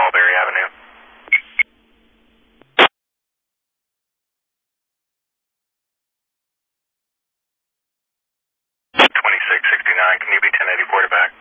Mulberry Avenue. 2669, can you be 1084 to back?